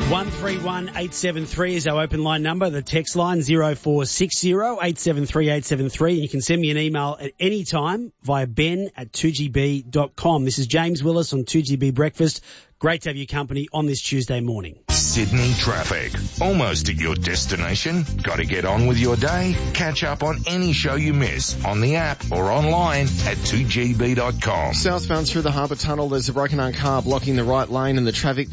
131873 is our open line number, the text line 0460 873 873. And you can send me an email at any time via ben@2gb.com. This is James Willis on 2GB Breakfast. Great to have your company on this Tuesday morning. Sydney traffic. Almost at your destination? Got to get on with your day? Catch up on any show you miss on the app or online at 2gb.com. Southbound through the Harbour Tunnel, there's a broken-down car blocking the right lane and the traffic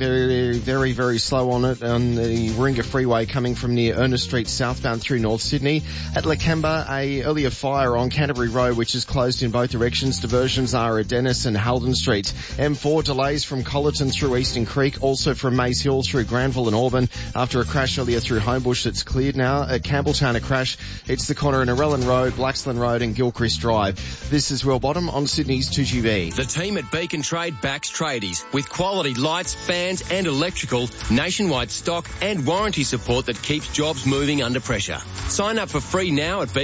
very slow on it on the Warringah Freeway coming from near Ernest Street southbound through North Sydney. At Lakemba, a earlier fire on Canterbury Road which is closed in both directions. Diversions are at Dennis and Halden Street. M4 delays from Collerton through Eastern Creek, also from Maze Hill through Granville and Auburn after a crash earlier through Homebush that's cleared now. At Campbelltown, a crash. It's the corner in Arellan Road, Blaxland Road and Gilchrist Drive. This is Will Bottom on Sydney's 2GB. The team at Beacon Trade backs tradies with quality lights, fans and electrical, nationwide stock and warranty support that keeps jobs moving under pressure. Sign up for free now at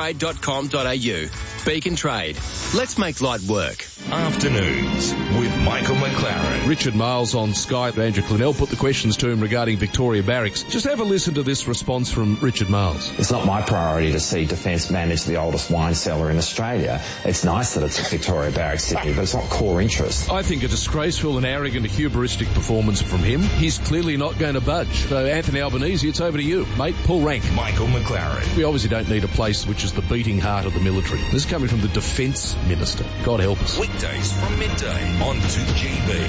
beacontrade.com.au. Beacon Trade. Let's make light work. Afternoons with Michael McLaren. Richard Miles on Sky. Andrew Clennell put the questions to him regarding Victoria Barracks. Just have a listen to this response from Richard Miles. It's not my priority to see Defence manage the oldest wine cellar in Australia. It's nice that it's Victoria Barracks, Sydney, but it's not core interest. I think a disgraceful and arrogant, hubristic performance from him. He's clearly not going to budge. So, Anthony Albanese, it's over to you. Mate, pull rank. Michael McLaren. We obviously don't need a place which is the beating heart of the military. This is coming from the Defence Minister. God help us. Weekdays from midday on 2GB.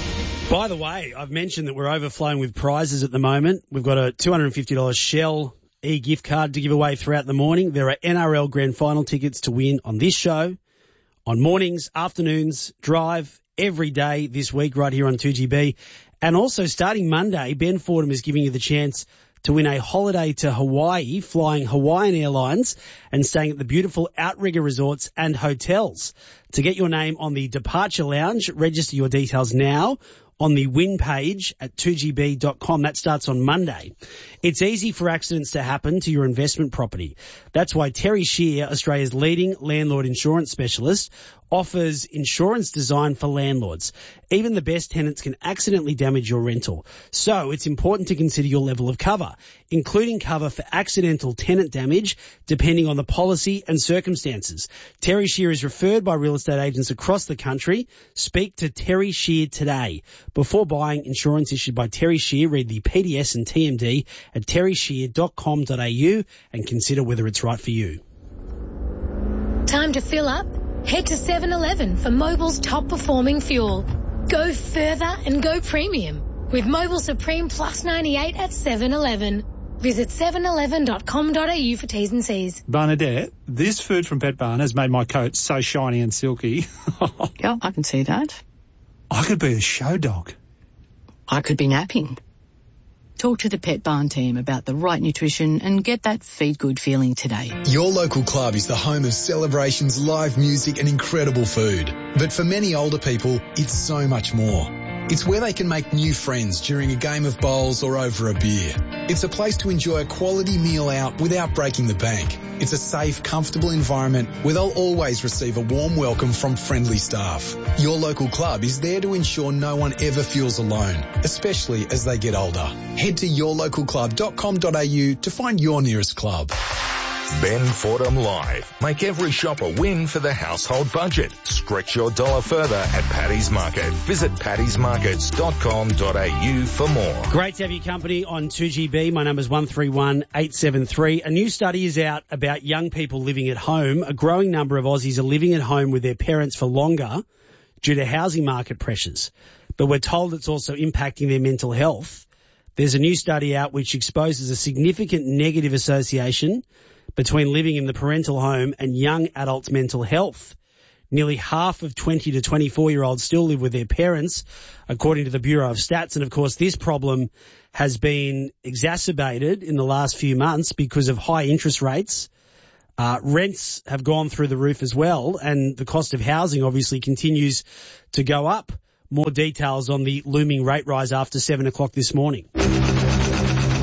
By the way, I've mentioned that we're overflowing with prizes at the moment. We've got a $250 Shell e-gift card to give away throughout the morning. There are NRL Grand Final tickets to win on this show, on mornings, afternoons, drive, every day this week right here on 2GB. And also starting Monday, Ben Fordham is giving you the chance to win a holiday to Hawaii, flying Hawaiian Airlines and staying at the beautiful Outrigger Resorts and Hotels. To get your name on the Departure Lounge, register your details now on the win page at 2gb.com. That starts on Monday. It's easy for accidents to happen to your investment property. That's why Terry Shear, Australia's leading landlord insurance specialist, offers insurance designed for landlords. Even the best tenants can accidentally damage your rental. So it's important to consider your level of cover, including cover for accidental tenant damage, depending on the policy and circumstances. Terry Shear is referred by real estate agents across the country. Speak to Terry Shear today. Before buying insurance issued by Terry Shear, read the PDS and TMD at terryshear.com.au and consider whether it's right for you. Time to fill up? Head to 7-Eleven for Mobil's top performing fuel. Go further and go premium with Mobil Supreme Plus 98 at 7-Eleven. Visit 7eleven.com.au for T's and C's. Bernadette, this food from Pet Barn has made my coat so shiny and silky. Yeah, I can see that. I could be a show dog. I could be napping. Talk to the Pet Barn team about the right nutrition and get that feed good feeling today. Your local club is the home of celebrations, live music and incredible food. But for many older people, it's so much more. It's where they can make new friends during a game of bowls or over a beer. It's a place to enjoy a quality meal out without breaking the bank. It's a safe, comfortable environment where they'll always receive a warm welcome from friendly staff. Your local club is there to ensure no one ever feels alone, especially as they get older. Head to yourlocalclub.com.au to find your nearest club. Ben Fordham Live. Make every shopper win for the household budget. Stretch your dollar further at Paddy's Market. Visit paddysmarkets.com.au for more. Great to have your company on 2GB. My number's 131873. A new study is out about young people living at home. A growing number of Aussies are living at home with their parents for longer due to housing market pressures. But we're told it's also impacting their mental health. There's a new study out which exposes a significant negative association between living in the parental home and young adults' mental health. Nearly half of 20 to 24-year-olds still live with their parents, according to the Bureau of Stats. And, of course, this problem has been exacerbated in the last few months because of high interest rates. Rents have gone through the roof as well, and the cost of housing obviously continues to go up. More details on the looming rate rise after 7 o'clock this morning.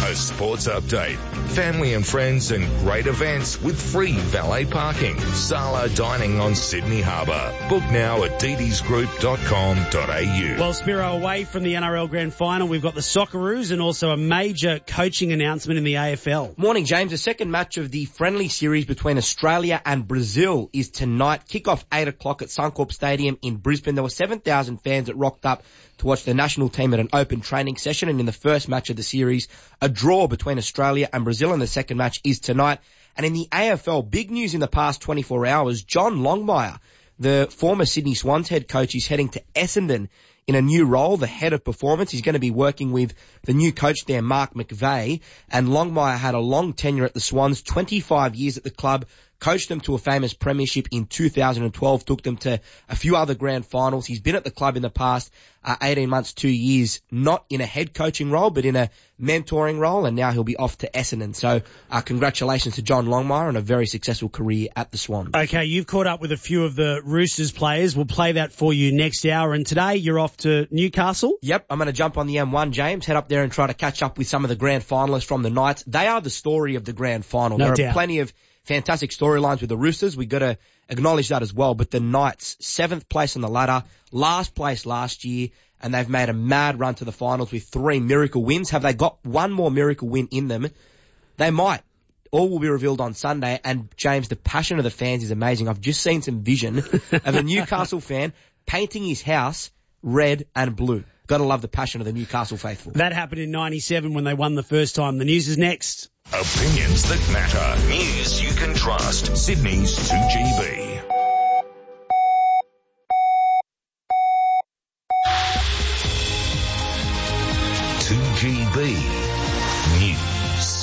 Almost Sports Update. Family and friends and great events with free valet parking. Sala Dining on Sydney Harbour. Book now at ddsgroup.com.au. Well, Spiro, away from the NRL Grand Final, we've got the Socceroos and also a major coaching announcement in the AFL. Morning, James. The second match of the friendly series between Australia and Brazil is tonight. Kick-off 8 o'clock at Suncorp Stadium in Brisbane. There were 7,000 fans that rocked up to watch the national team at an open training session. And in the first match of the series, a draw between Australia and Brazil, and the second match is tonight. And in the AFL, big news in the past 24 hours, John Longmire, the former Sydney Swans head coach, is heading to Essendon in a new role, the head of performance. He's going to be working with the new coach there, Mark McVeigh. And Longmire had a long tenure at the Swans, 25 years at the club, coached them to a famous premiership in 2012, took them to a few other grand finals. He's been at the club in the past 18 months, 2 years, not in a head coaching role, but in a mentoring role, and now he'll be off to Essendon. So congratulations to John Longmire on a very successful career at the Swans. Okay, you've caught up with a few of the Roosters players. We'll play that for you next hour. And today you're off to Newcastle? Yep, I'm going to jump on the M1, James, head up there and try to catch up with some of the grand finalists from the Knights. They are the story of the grand final. No there doubt. are plenty of fantastic storylines with the Roosters. We've got to acknowledge that as well. But the Knights, 7th place on the ladder, last place last year, and they've made a mad run to the finals with 3 miracle wins. Have they got one more miracle win in them? They might. All will be revealed on Sunday. And James, the passion of the fans is amazing. I've just seen some vision of a Newcastle fan painting his house red and blue. Got to love the passion of the Newcastle faithful. That happened in 97 when they won the first time. The news is next. Opinions that matter. News you can trust. Sydney's 2GB. News.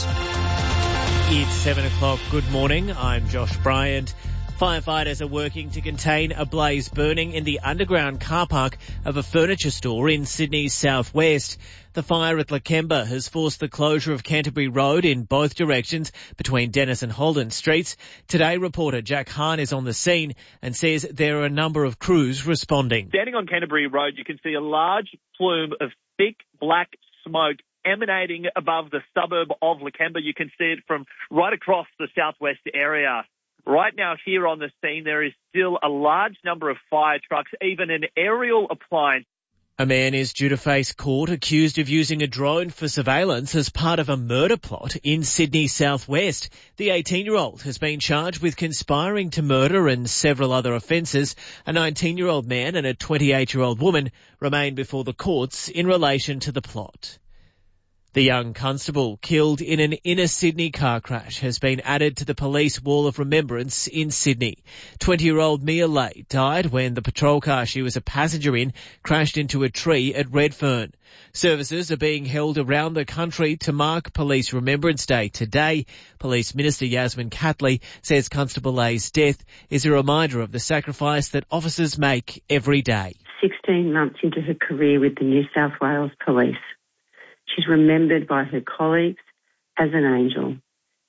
It's 7 o'clock. Good morning. I'm Josh Bryant. Firefighters are working to contain a blaze burning in the underground car park of a furniture store in Sydney's southwest. The fire at Lakemba has forced the closure of Canterbury Road in both directions between Dennis and Holden Streets. Today, reporter Jack Hahn is on the scene and says there are a number of crews responding. Standing on Canterbury Road, you can see a large plume of thick black smoke emanating above the suburb of Lakemba. You can see it from right across the southwest area. Right now here on the scene, there is still a large number of fire trucks, even an aerial appliance. A man is due to face court accused of using a drone for surveillance as part of a murder plot in Sydney southwest. The 18-year-old has been charged with conspiring to murder and several other offences. A 19-year-old man and a 28-year-old woman remain before the courts in relation to the plot. The young constable killed in an inner Sydney car crash has been added to the police wall of remembrance in Sydney. 20-year-old Mia Lay died when the patrol car she was a passenger in crashed into a tree at Redfern. Services are being held around the country to mark Police Remembrance Day today. Police Minister Yasmin Catley says Constable Lay's death is a reminder of the sacrifice that officers make every day. 16 months into her career with the New South Wales Police, she's remembered by her colleagues as an angel.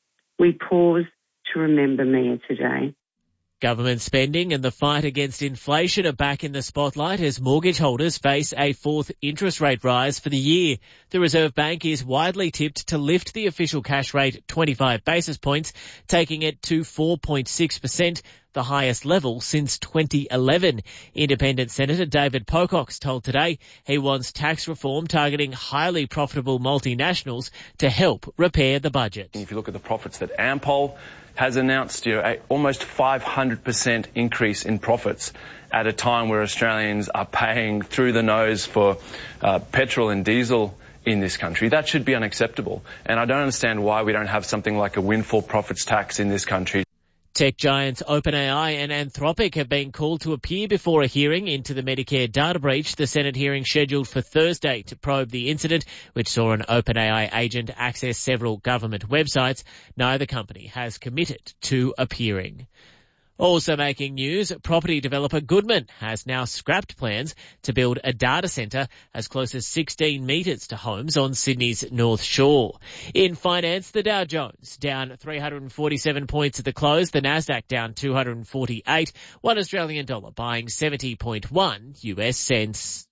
We pause to remember Mia today. Government spending and the fight against inflation are back in the spotlight as mortgage holders face a 4th interest rate rise for the year. The Reserve Bank is widely tipped to lift the official cash rate 25 basis points, taking it to 4.6%, the highest level since 2011. Independent Senator David Pocock's told Today he wants tax reform targeting highly profitable multinationals to help repair the budget. If you look at the profits that Ampol has announced, a almost 500% increase in profits at a time where Australians are paying through the nose for petrol and diesel in this country. That should be unacceptable. And I don't understand why we don't have something like a windfall profits tax in this country. Tech giants OpenAI and Anthropic have been called to appear before a hearing into the Medicare data breach. The Senate hearing scheduled for Thursday to probe the incident, which saw an OpenAI agent access several government websites. Neither company has committed to appearing. Also making news, property developer Goodman has now scrapped plans to build a data centre as close as 16 metres to homes on Sydney's North Shore. In finance, the Dow Jones down 347 points at the close, the Nasdaq down 248, $1 Australian dollar buying 70.1 US cents.